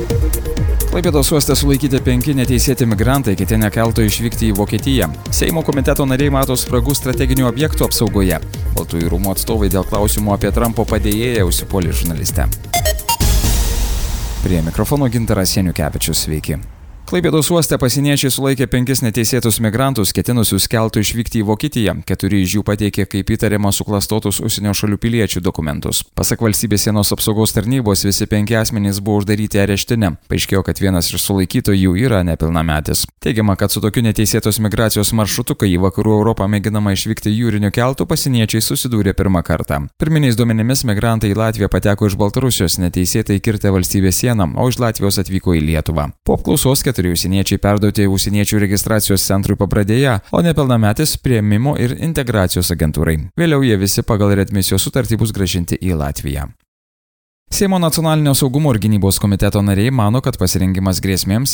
Klaipėdos uoste sulaikyti 5 neteisėti migrantai, ketinę keltu išvykti į Vokietiją. Seimo komiteto nariai mato spragų strateginių objektų apsaugoje. Baltųjų rūmų atstovai dėl klausimų apie Trumpo padėjėją užsipuolė žurnalistę. Prie mikrofono Gintaras Janiukevičius, sveiki. Klaipėdos uoste pasieniečiai sulaikė 5 neteisėtus migrantus, ketinusius keltu išvykti į Vokietiją. 4 iš jų pateikė kaip įtariama suklastotus užsienio šalių piliečių dokumentus. Pasak valstybės sienos apsaugos tarnybos, visi 5 asmenys buvo uždaryti areštinę. Paaiškėjo, kad vienas iš sulaikytojų yra nepilnametis. Teigiama, kad su tokiu neteisėtos migracijos maršrutu, kai į vakarų Europą mėginama išvykti jūriniu keltu, pasieniečiai susidūrė pirmą kartą. Pirminiais duomenimis migrantai į Latviją pateko iš Baltarusijos, neteisėtai kirtę valstybės sieną, o iš Latvijos atvyko į Lietuvą. Po apklausos 4 užsieniečiai perduoti užsieniečių registracijos centrui Pabradėje, o nepilnametis priėmimo ir integracijos agentūrai. Vėliau jie visi pagal readmisijos sutartį bus grąžinti į Latviją. Seimo nacionalinio saugumo ir gynybos komiteto nariai mano, kad pasirengimas grėsmėms